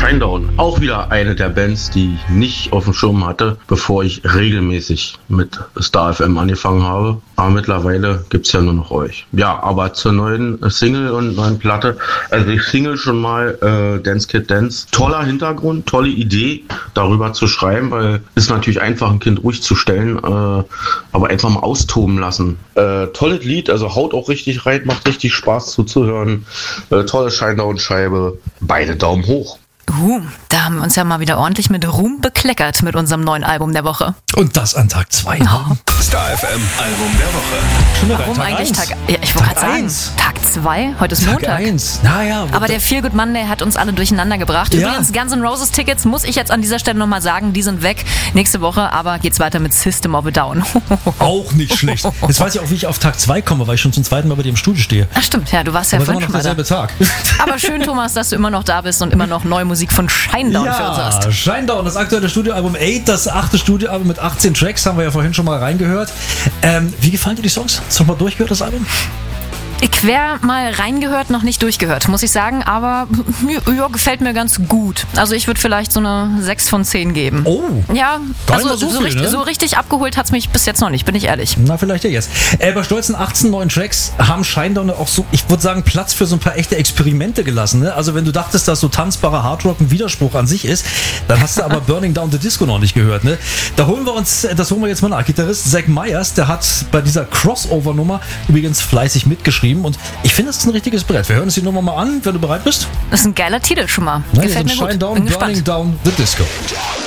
Shinedown. Auch wieder eine der Bands, die ich nicht auf dem Schirm hatte, bevor ich regelmäßig mit Star FM angefangen habe. Aber mittlerweile gibt's ja nur noch euch. Ja, aber zur neuen Single und neuen Platte. Also die Single schon mal, Dance Kid Dance. Toller Hintergrund, tolle Idee, darüber zu schreiben, weil ist natürlich einfach, ein Kind ruhig zu stellen, aber einfach mal austoben lassen. Tolles Lied, also haut auch richtig rein, macht richtig Spaß zuzuhören. Tolle Shinedown-Scheibe. Beide Daumen hoch. Da haben wir uns ja mal wieder ordentlich mit Ruhm bekleckert mit unserem neuen Album der Woche. Und das an Tag 2. Oh. Star FM Album der Woche. Warum eigentlich Tag? Ja, ich wollte gerade sagen, Tag 2, heute ist Montag. Tag 1. Naja, aber der Feel Good Monday hat uns alle durcheinander gebracht. Ja. Übrigens, Guns N' Roses Tickets, muss ich jetzt an dieser Stelle nochmal sagen, die sind weg. Nächste Woche aber geht's weiter mit System of a Down. Auch nicht schlecht. Jetzt weiß ich auch, wie ich auf Tag 2 komme, weil ich schon zum zweiten Mal bei dir im Studio stehe. Ach stimmt, ja, du warst ja vorhin schon mal da. Tag. Aber schön, Thomas, dass du immer noch da bist und immer noch neue Musik von Shinedown für uns hast. Shinedown, das aktuelle Studioalbum 8, das 8. Studioalbum mit 18 Tracks, haben wir ja vorhin schon mal reingehört. Wie gefallen dir die Songs? Hast du noch mal durchgehört, das Album? Quer mal reingehört, noch nicht durchgehört, muss ich sagen, aber ja, gefällt mir ganz gut. Also ich würde vielleicht so eine 6 von 10 geben. Oh! Ja, also so richtig abgeholt hat's mich bis jetzt noch nicht, bin ich ehrlich. Na, vielleicht ja jetzt. Bei stolzen 18 neuen Tracks haben Shinedown auch so, ich würde sagen, Platz für so ein paar echte Experimente gelassen. Ne? Also wenn du dachtest, dass so tanzbarer Hardrock ein Widerspruch an sich ist, dann hast du aber Burning Down the Disco noch nicht gehört. Ne? Das holen wir jetzt mal nach. Gitarrist Zach Myers, der hat bei dieser Crossover-Nummer übrigens fleißig mitgeschrieben. Und ich finde, das ist ein richtiges Brett. Wir hören uns die Nummer mal an, wenn du bereit bist. Das ist ein geiler Titel schon mal. Gefällt mir gut. Shinedown, Burning Down the Disco.